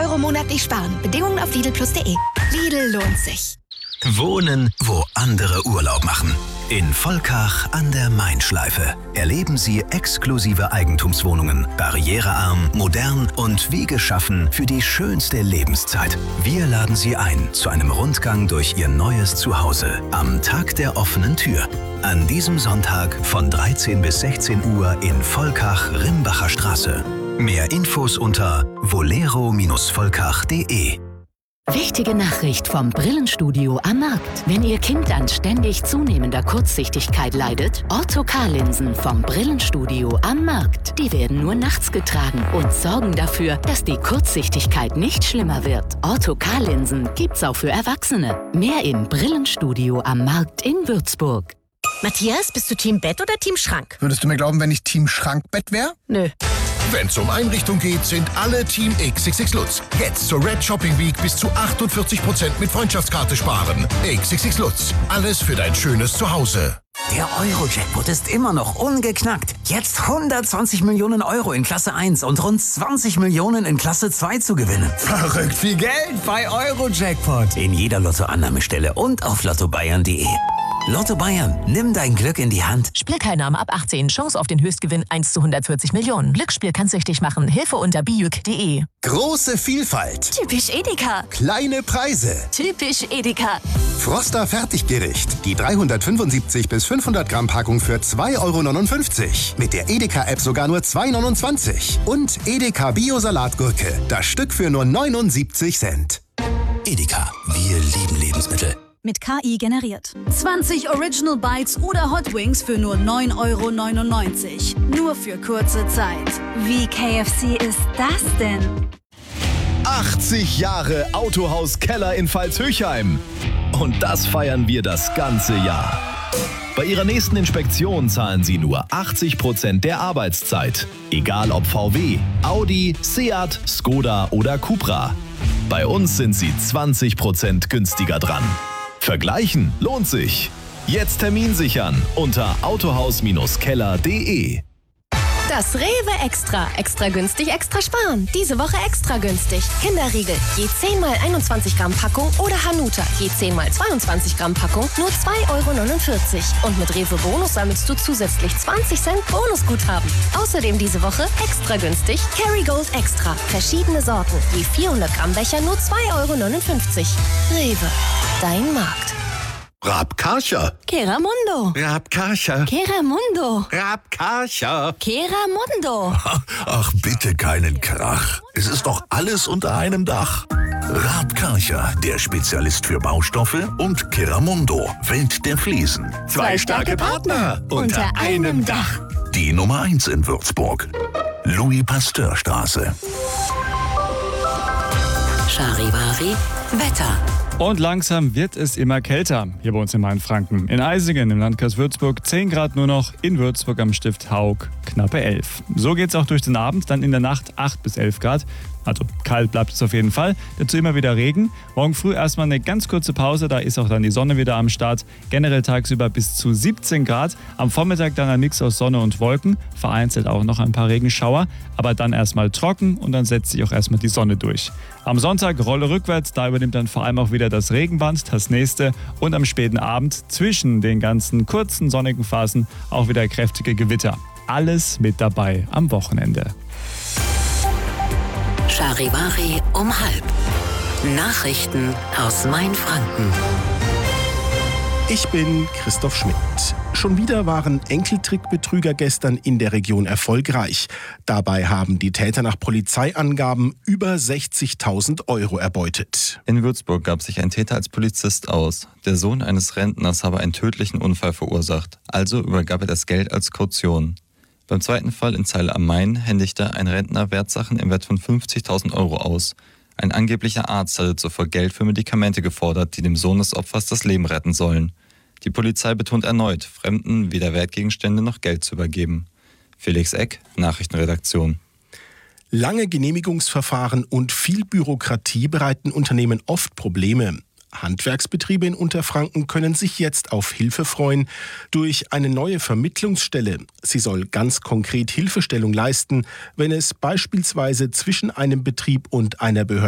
Euro monatlich sparen. Bedingungen auf Lidl+de. Lidl lohnt sich. Wohnen, wo andere Urlaub machen. In Volkach an der Main-Schleife erleben Sie exklusive Eigentumswohnungen, barrierearm, modern und wie geschaffen für die schönste Lebenszeit. Wir laden Sie ein zu einem Rundgang durch Ihr neues Zuhause am Tag der offenen Tür. An diesem Sonntag von 13 bis 16 Uhr in Volkach-Rimbacher Straße. Mehr Infos unter volero-volkach.de. Wichtige Nachricht vom Brillenstudio am Markt. Wenn Ihr Kind an ständig zunehmender Kurzsichtigkeit leidet, Ortho-K-Linsen vom Brillenstudio am Markt. Die werden nur nachts getragen und sorgen dafür, dass die Kurzsichtigkeit nicht schlimmer wird. Ortho-K-Linsen gibt's auch für Erwachsene. Mehr im Brillenstudio am Markt in Würzburg. Matthias, bist du Team Bett oder Team Schrank? Würdest du mir glauben, wenn ich Team Schrankbett wäre? Nö. Wenn es um Einrichtung geht, sind alle Team XXX Lutz. Jetzt zur Red Shopping Week bis zu 48% mit Freundschaftskarte sparen. XXX Lutz. Alles für dein schönes Zuhause. Der Euro-Jackpot ist immer noch ungeknackt. Jetzt 120 Millionen Euro in Klasse 1 und rund 20 Millionen in Klasse 2 zu gewinnen. Verrückt viel Geld bei Euro-Jackpot. In jeder Lottoannahmestelle und auf lottobayern.de. Lotto Bayern, nimm dein Glück in die Hand. Spielteilnahme ab 18. Chance auf den Höchstgewinn 1 zu 140 Millionen. Glücksspiel kann süchtig machen. Hilfe unter bijuk.de. Große Vielfalt. Typisch Edeka. Kleine Preise. Typisch Edeka. Froster Fertiggericht. Die 375 bis 500 Gramm Packung für 2,59 Euro. Mit der Edeka-App sogar nur 2,29 €. Und Edeka Bio-Salatgurke. Das Stück für nur 79 Cent. Edeka, wir lieben Lebensmittel. Mit KI generiert. 20 Original Bites oder Hot Wings für nur 9,99 €. Nur für kurze Zeit. Wie KFC ist das denn? 80 Jahre Autohaus Keller in Pfalz-Höchheim. Und das feiern wir das ganze Jahr. Bei Ihrer nächsten Inspektion zahlen Sie nur 80% der Arbeitszeit. Egal ob VW, Audi, Seat, Skoda oder Cupra. Bei uns sind Sie 20% günstiger dran. Vergleichen lohnt sich. Jetzt Termin sichern unter autohaus-keller.de. Das Rewe Extra. Extra günstig, extra sparen. Diese Woche extra günstig. Kinderriegel, je 10 mal 21 Gramm Packung oder Hanuta, je 10 mal 22 Gramm Packung, nur 2,49 €. Und mit Rewe Bonus sammelst du zusätzlich 20 Cent Bonusguthaben. Außerdem diese Woche extra günstig Kerrygold Extra. Verschiedene Sorten, je 400 Gramm Becher, nur 2,59 €. Rewe, dein Markt. Rabkarcher. Keramundo. Rabkarcher. Keramundo. Rabkarcher. Keramundo. Ach, bitte keinen Krach. Es ist doch alles unter einem Dach. Rabkarcher, der Spezialist für Baustoffe, und Keramundo, Welt der Fliesen. Zwei starke Partner unter einem Dach. Die Nummer 1 in Würzburg. Louis-Pasteur-Straße. Charivari, Wetter. Und langsam wird es immer kälter hier bei uns in Mainfranken. In Eisingen im Landkreis Würzburg 10 Grad nur noch, in Würzburg am Stift Haug knappe 11. So geht's auch durch den Abend, dann in der Nacht 8 bis 11 Grad. Also kalt bleibt es auf jeden Fall. Dazu immer wieder Regen. Morgen früh erstmal eine ganz kurze Pause, da ist auch dann die Sonne wieder am Start. Generell tagsüber bis zu 17 Grad. Am Vormittag dann ein Mix aus Sonne und Wolken. Vereinzelt auch noch ein paar Regenschauer. Aber dann erstmal trocken und dann setzt sich auch erstmal die Sonne durch. Am Sonntag Rolle rückwärts, da übernimmt dann vor allem auch wieder das Regenband, das nächste. Und am späten Abend zwischen den ganzen kurzen sonnigen Phasen auch wieder kräftige Gewitter. Alles mit dabei am Wochenende. Charivari um 12:30. Nachrichten aus Mainfranken. Ich bin Christoph Schmidt. Schon wieder waren Enkeltrickbetrüger gestern in der Region erfolgreich. Dabei haben die Täter nach Polizeiangaben über 60.000 € erbeutet. In Würzburg gab sich ein Täter als Polizist aus. Der Sohn eines Rentners habe einen tödlichen Unfall verursacht. Also übergab er das Geld als Kaution. Beim zweiten Fall in Zeile am Main händigte ein Rentner Wertsachen im Wert von 50.000 € aus. Ein angeblicher Arzt hatte zuvor Geld für Medikamente gefordert, die dem Sohn des Opfers das Leben retten sollen. Die Polizei betont erneut, Fremden weder Wertgegenstände noch Geld zu übergeben. Felix Eck, Nachrichtenredaktion. Lange Genehmigungsverfahren und viel Bürokratie bereiten Unternehmen oft Probleme. Handwerksbetriebe in Unterfranken können sich jetzt auf Hilfe freuen durch eine neue Vermittlungsstelle. Sie soll ganz konkret Hilfestellung leisten, wenn es beispielsweise zwischen einem Betrieb und einer Behörde